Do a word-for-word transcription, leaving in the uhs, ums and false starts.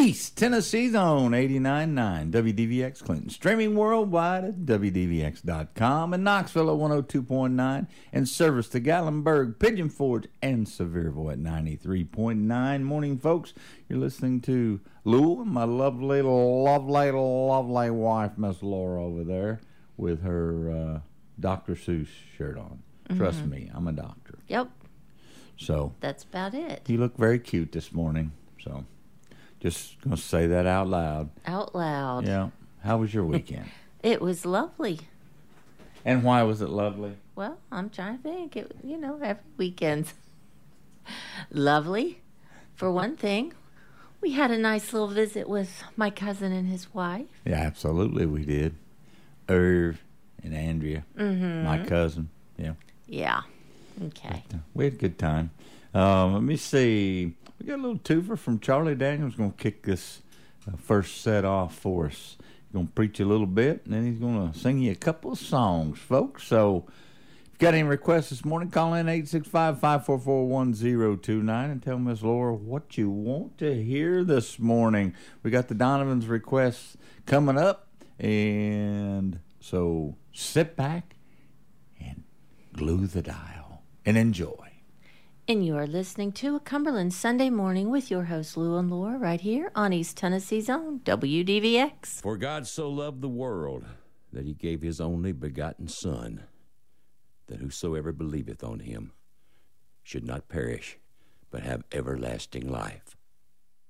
East Tennessee's own eighty-nine point nine W D V X Clinton. Streaming worldwide at W D V X dot com and Knoxville at one oh two point nine and service to Gatlinburg, Pigeon Forge, and Sevierville at ninety-three point nine. Morning, folks. You're listening to Lou and my lovely, lovely, lovely wife, Miss Laura, over there with her uh, Doctor Seuss shirt on. Mm-hmm. Trust me, I'm a doctor. Yep. So that's about it. You look very cute this morning, so... Just going to say that out loud. Out loud. Yeah. How was your weekend? It was lovely. And why was it lovely? Well, I'm trying to think. It, you know, every weekend's lovely. For one thing, we had a nice little visit with my cousin and his wife. Yeah, absolutely we did. Irv and Andrea, mm-hmm. my cousin. Yeah. Yeah. Okay. But, uh, we had a good time. Um, let me see. We got a little twofer from Charlie Daniels. Going to kick this uh, first set off for us. He's going to preach a little bit, and then he's going to sing you a couple of songs, folks. So if you've got any requests this morning, call in eight six five, five four four, one oh two nine and tell Miss Laura what you want to hear this morning. We got the Donovan's requests coming up, and so sit back and glue the dial and enjoy. And you are listening to a Cumberland Sunday Morning with your host, Lou and Laura, right here on East Tennessee's own W D V X. For God so loved the world that he gave his only begotten Son, that whosoever believeth on him should not perish, but have everlasting life.